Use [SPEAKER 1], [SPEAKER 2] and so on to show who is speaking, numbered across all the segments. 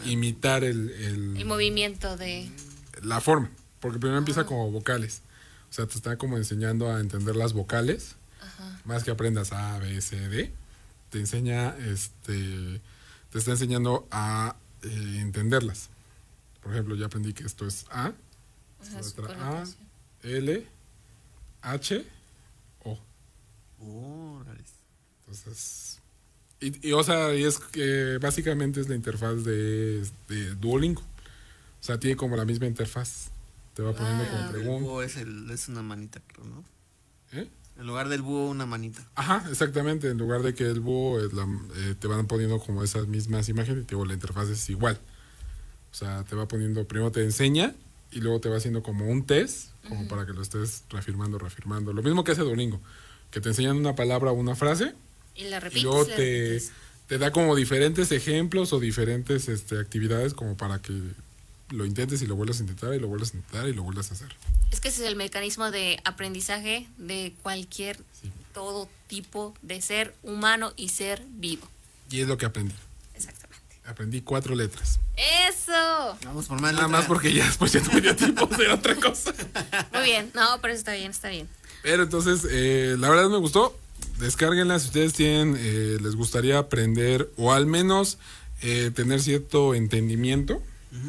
[SPEAKER 1] imitar
[SPEAKER 2] el movimiento de
[SPEAKER 1] la forma, porque primero empieza como vocales. O sea, te está como enseñando a entender las vocales. Ajá. Más que aprendas A, B, C, D. Te enseña, te está enseñando a entenderlas. Por ejemplo, ya aprendí que esto es A.
[SPEAKER 2] Ajá,
[SPEAKER 1] letra A, L, H, O. Entonces, o sea, y es que básicamente es la interfaz de Duolingo. O sea, tiene como la misma interfaz. Te va poniendo como preguntas.
[SPEAKER 3] El búho es una manita, creo, ¿no?
[SPEAKER 1] ¿Eh?
[SPEAKER 3] En lugar del búho, una manita.
[SPEAKER 1] Ajá, exactamente. En lugar de que el búho te van poniendo como esas mismas imágenes, y la interfaz es igual. O sea, te va poniendo, primero te enseña y luego te va haciendo como un test, como para que lo estés reafirmando. Lo mismo que hace Duolingo, que te enseñan una palabra o una frase
[SPEAKER 2] y la repites.
[SPEAKER 1] Y luego te da como diferentes ejemplos o diferentes actividades como para que lo intentes y lo vuelvas a intentar y lo vuelvas a intentar y lo vuelvas a hacer.
[SPEAKER 2] Es que ese es el mecanismo de aprendizaje de cualquier, todo tipo de ser humano y ser vivo.
[SPEAKER 1] Y es lo que aprendí.
[SPEAKER 2] Exactamente.
[SPEAKER 1] Aprendí 4 letras.
[SPEAKER 2] ¡Eso!
[SPEAKER 3] Vamos por más.
[SPEAKER 1] Nada más porque ya después ya no me dio tiempo de hacer otra cosa.
[SPEAKER 2] Muy bien, no, pero está bien.
[SPEAKER 1] Pero entonces, la verdad me gustó. Descárguenla si ustedes tienen, les gustaría aprender o al menos tener cierto entendimiento.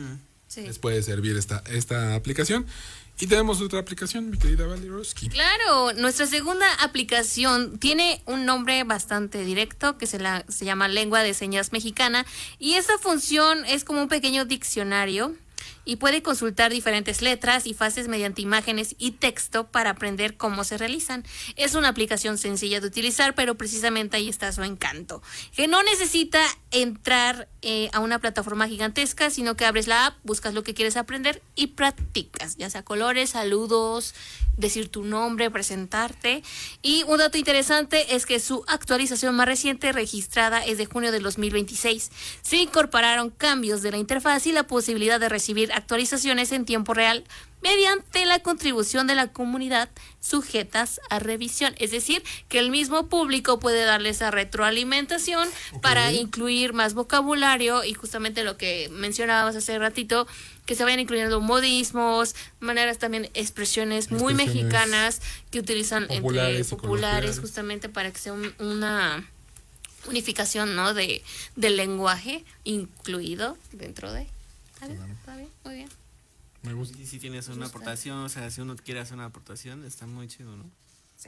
[SPEAKER 2] Sí.
[SPEAKER 1] Les puede servir esta aplicación. Y tenemos otra aplicación, mi querida Valeroski.
[SPEAKER 2] Claro, nuestra segunda aplicación tiene un nombre bastante directo que se llama Lengua de Señas Mexicana, y esta función es como un pequeño diccionario y puede consultar diferentes letras y frases mediante imágenes y texto para aprender cómo se realizan. Es una aplicación sencilla de utilizar, pero precisamente ahí está su encanto, que no necesita entrar a una plataforma gigantesca, sino que abres la app, buscas lo que quieres aprender y practicas, ya sea colores, saludos, decir tu nombre, presentarte. Y un dato interesante es que su actualización más reciente registrada es de junio del 2026. Se incorporaron cambios de la interfaz y la posibilidad de recibir actualizaciones en tiempo real mediante la contribución de la comunidad sujetas a revisión. Es decir, que el mismo público puede darle esa retroalimentación para incluir más vocabulario y justamente lo que mencionábamos hace ratito, que se vayan incluyendo modismos, maneras también, expresiones muy mexicanas que utilizan populares justamente para que sea una unificación, ¿no? del lenguaje incluido dentro de... ¿Está bien? Muy bien.
[SPEAKER 1] Me gusta.
[SPEAKER 3] Y si tienes una aportación, o sea, si uno quiere hacer una aportación, está muy chido, ¿no?
[SPEAKER 2] Sí.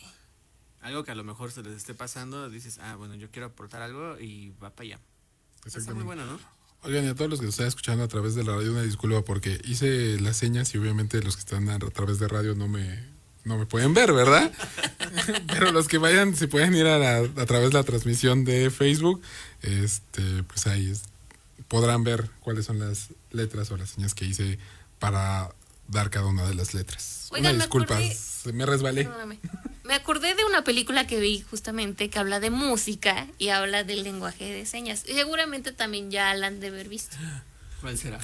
[SPEAKER 3] Algo que a lo mejor se les esté pasando, dices, bueno, yo quiero aportar algo y va para allá. Está muy bueno, ¿no?
[SPEAKER 1] Oigan, y a todos los que nos están escuchando a través de la radio, una disculpa porque hice las señas y obviamente los que están a través de radio no me pueden ver, ¿verdad? Pero los que vayan, si pueden ir a través de la transmisión de Facebook, pues ahí podrán ver cuáles son las letras o las señas que hice para dar cada una de las letras.
[SPEAKER 2] Oigan,
[SPEAKER 1] disculpa, me resbalé.
[SPEAKER 2] Perdóname. Me acordé de una película que vi justamente que habla de música y habla del lenguaje de señas. Y seguramente también ya la han de haber visto.
[SPEAKER 3] ¿Cuál será?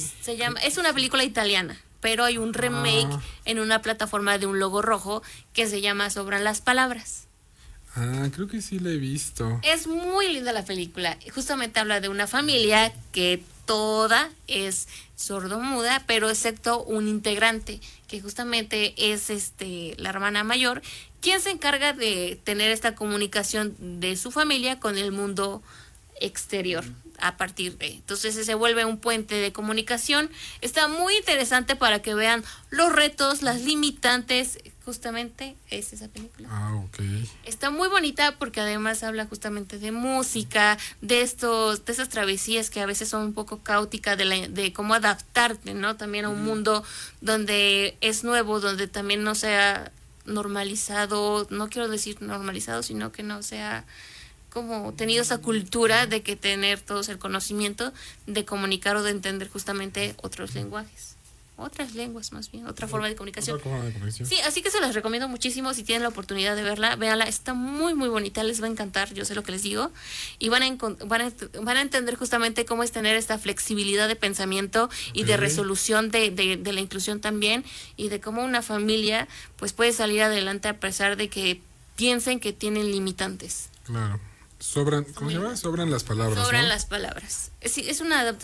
[SPEAKER 2] Es una película italiana, pero hay un remake en una plataforma de un logo rojo que se llama Sobran las Palabras.
[SPEAKER 1] Creo que sí la he visto.
[SPEAKER 2] Es muy linda la película. Justamente habla de una familia que toda es sordomuda, pero excepto un integrante, que justamente es la hermana mayor, quien se encarga de tener esta comunicación de su familia con el mundo exterior a partir de. Entonces se vuelve un puente de comunicación. Está muy interesante para que vean los retos, las limitantes. Justamente es esa película.
[SPEAKER 1] Ok.
[SPEAKER 2] Está muy bonita porque además habla justamente de música, de esas travesías que a veces son un poco caóticas, de cómo adaptarte, ¿no? También a un mundo donde es nuevo, donde también no sea normalizado, no quiero decir normalizado, sino que no sea como tenido esa cultura de que tener todos el conocimiento de comunicar o de entender justamente otros lenguajes. Otras lenguas más bien, otra forma de comunicación. Sí, así que se las recomiendo muchísimo. Si tienen la oportunidad de verla, véanla, está muy muy bonita, les va a encantar, yo sé lo que les digo, y van a entender justamente cómo es tener esta flexibilidad de pensamiento y de resolución de la inclusión también, y de cómo una familia pues puede salir adelante a pesar de que piensen que tienen limitantes.
[SPEAKER 1] Claro. ¿Cómo se llama? Sobran las palabras.
[SPEAKER 2] Sobran
[SPEAKER 1] ¿no?
[SPEAKER 2] las palabras. Es una adaptación